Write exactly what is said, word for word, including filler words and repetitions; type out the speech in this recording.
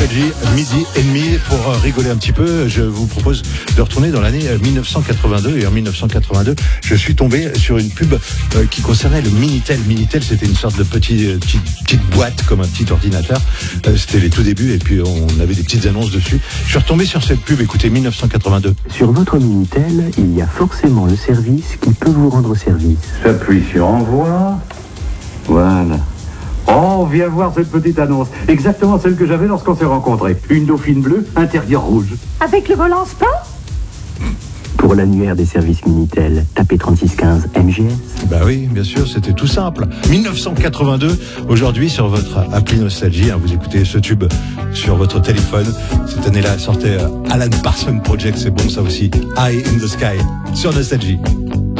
Nostalgie, midi et demi. Pour rigoler un petit peu, je vous propose de retourner dans l'année dix-neuf cent quatre-vingt-deux. Et en dix-neuf cent quatre-vingt-deux, je suis tombé sur une pub qui concernait le Minitel. Minitel, c'était une sorte de petit, petite, petite boîte, comme un petit ordinateur. C'était les tout débuts, et puis on avait des petites annonces dessus. Je suis retombé sur cette pub, écoutez, dix-neuf cent quatre-vingt-deux. Sur votre Minitel, il y a forcément le service qui peut vous rendre service. J'appuie sur envoi. Voilà. Oh, viens voir cette petite annonce. Exactement celle que j'avais lorsqu'on s'est rencontrés. Une dauphine bleue, intérieur rouge. Avec le volant sport ? Pour l'annuaire des services Minitel, tapez trente-six quinze M G S. Bah oui, bien sûr, c'était tout simple. dix-neuf cent quatre-vingt-deux, aujourd'hui sur votre appli Nostalgie, hein, vous écoutez ce tube sur votre téléphone. Cette année-là sortait Alan Parsons Project, c'est bon ça aussi. Eye in the Sky sur Nostalgie.